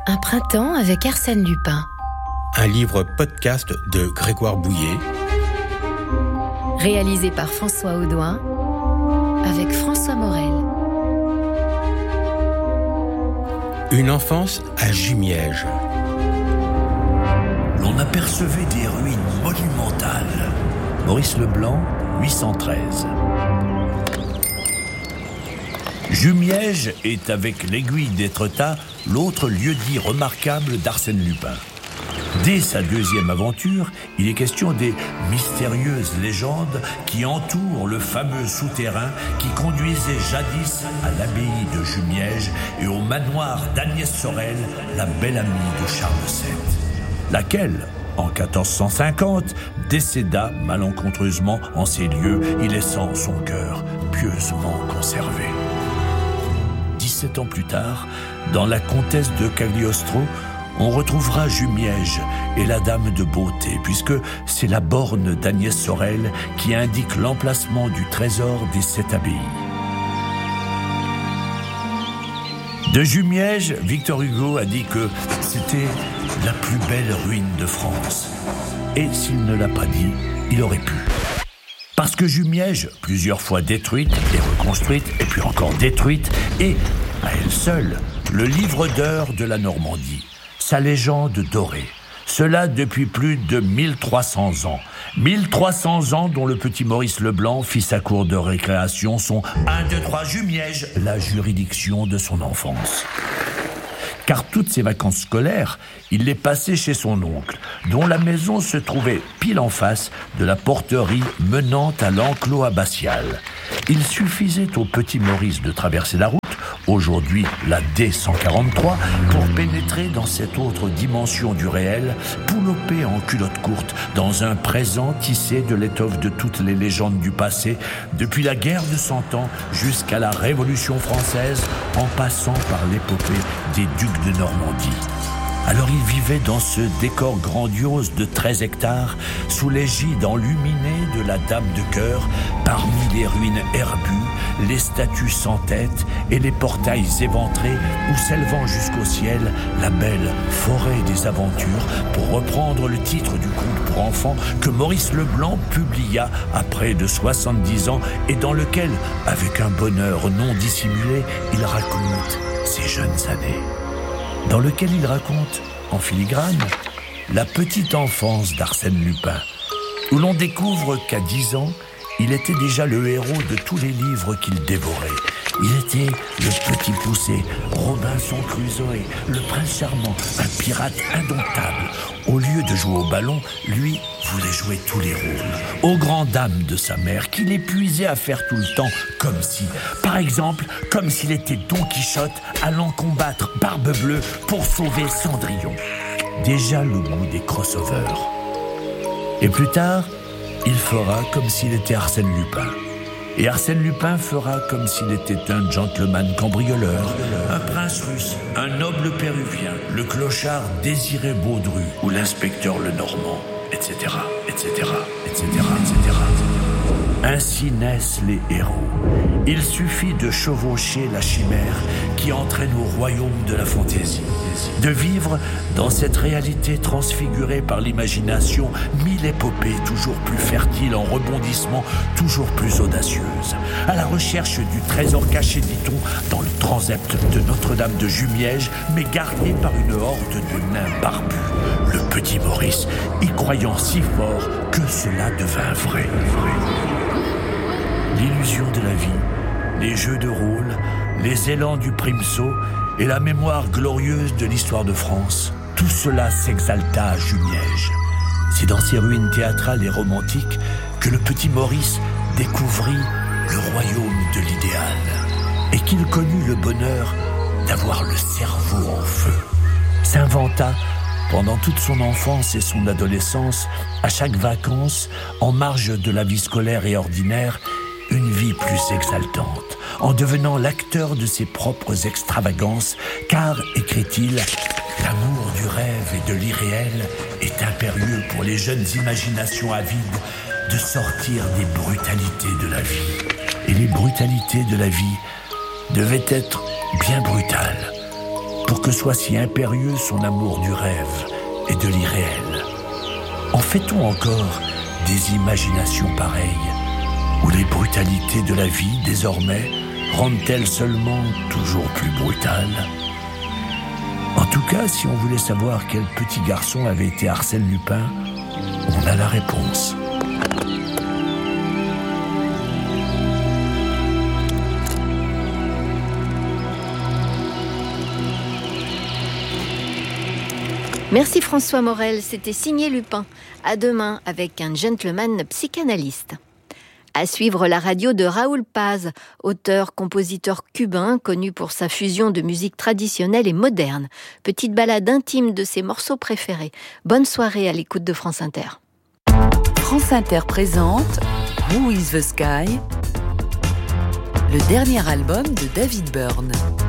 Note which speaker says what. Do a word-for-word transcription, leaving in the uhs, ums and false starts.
Speaker 1: Un printemps avec Arsène Lupin.
Speaker 2: Un livre podcast de Grégoire Bouillet.
Speaker 1: Réalisé par François Audouin avec François Morel.
Speaker 2: Une enfance à Jumièges.
Speaker 3: On apercevait des ruines monumentales. Maurice Leblanc, huit cent treize. Jumièges est, avec l'aiguille d'Étretat, l'autre lieu-dit remarquable d'Arsène Lupin. Dès sa deuxième aventure, il est question des mystérieuses légendes qui entourent le fameux souterrain qui conduisait jadis à l'abbaye de Jumièges et au manoir d'Agnès Sorel, la belle amie de Charles sept, laquelle, en quatorze cent cinquante, décéda malencontreusement en ces lieux, y laissant son cœur pieusement conservé. dix-sept ans plus tard, dans La Comtesse de Cagliostro, on retrouvera Jumièges et la Dame de Beauté, puisque c'est la borne d'Agnès Sorel qui indique l'emplacement du trésor des sept abbayes. De Jumièges, Victor Hugo a dit que c'était la plus belle ruine de France. Et s'il ne l'a pas dit, il aurait pu. Parce que Jumièges, plusieurs fois détruite et reconstruite, et puis encore détruite, est, à elle seule, le livre d'heures de la Normandie, sa légende dorée. Cela depuis plus de mille trois cents ans. mille trois cents ans dont le petit Maurice Leblanc fit sa cour de récréation, son un, deux, trois Jumièges, la juridiction de son enfance. Car toutes ses vacances scolaires, il les passait chez son oncle, dont la maison se trouvait pile en face de la porterie menant à l'enclos abbatial. Il suffisait au petit Maurice de traverser la route, aujourd'hui la D cent quarante-trois, pour pénétrer dans cette autre dimension du réel, poulopé en culotte courte, dans un présent tissé de l'étoffe de toutes les légendes du passé, depuis la guerre de Cent Ans jusqu'à la Révolution française, en passant par l'épopée des ducs de Normandie. Alors il vivait dans ce décor grandiose de treize hectares, sous l'égide enluminée de la Dame de Cœur, parmi les ruines herbues, les statues sans tête et les portails éventrés, où s'élevant jusqu'au ciel, la belle forêt des aventures, pour reprendre le titre du conte pour enfants que Maurice Leblanc publia à près de soixante-dix ans et dans lequel, avec un bonheur non dissimulé, il raconte ses jeunes années. Dans lequel il raconte, en filigrane, la petite enfance d'Arsène Lupin, où l'on découvre qu'à dix ans, il était déjà le héros de tous les livres qu'il dévorait. Il était le petit poussé, Robinson Crusoe, le prince charmant, un pirate indomptable. Au lieu de jouer au ballon, lui voulait jouer tous les rôles, aux grandes dames de sa mère, qui l'épuisait à faire tout le temps, comme si, par exemple, comme s'il était Don Quichotte allant combattre Barbe Bleue pour sauver Cendrillon. Déjà le goût des crossovers. Et plus tard, il fera comme s'il était Arsène Lupin. Et Arsène Lupin fera comme s'il était un gentleman cambrioleur, un prince russe, un noble péruvien, le clochard Désiré Baudru ou l'inspecteur Lenormand, et cetera, et cetera, et cetera, et cetera. Ainsi naissent les héros. Il suffit de chevaucher la chimère qui entraîne au royaume de la fantaisie, de vivre dans cette réalité transfigurée par l'imagination mille épopées toujours plus fertiles en rebondissements, toujours plus audacieuses, à la recherche du trésor caché, dit-on, dans le transept de Notre-Dame de Jumièges, mais gardé par une horde de nains barbus, le petit Maurice y croyant si fort que cela devint vrai. L'illusion de la vie, les jeux de rôle, les élans du primesaut et la mémoire glorieuse de l'histoire de France, tout cela s'exalta à Jumièges. C'est dans ces ruines théâtrales et romantiques que le petit Maurice découvrit le royaume de l'idéal et qu'il connut le bonheur d'avoir le cerveau en feu. S'inventa, pendant toute son enfance et son adolescence, à chaque vacances, en marge de la vie scolaire et ordinaire, une vie plus exaltante, en devenant l'acteur de ses propres extravagances, car, écrit-il, l'amour du rêve et de l'irréel est impérieux pour les jeunes imaginations avides de sortir des brutalités de la vie. Et les brutalités de la vie devaient être bien brutales, pour que soit si impérieux son amour du rêve et de l'irréel? En fait-on encore des imaginations pareilles, où les brutalités de la vie, désormais, rendent-elles seulement toujours plus brutales? En tout cas, si on voulait savoir quel petit garçon avait été Arsène Lupin, on a la réponse.
Speaker 1: Merci François Morel, c'était signé Lupin. À demain avec un gentleman psychanalyste. À suivre la radio de Raoul Paz, auteur-compositeur cubain connu pour sa fusion de musique traditionnelle et moderne. Petite balade intime de ses morceaux préférés. Bonne soirée à l'écoute de France Inter.
Speaker 4: France Inter présente Who is the Sky, le dernier album de David Byrne.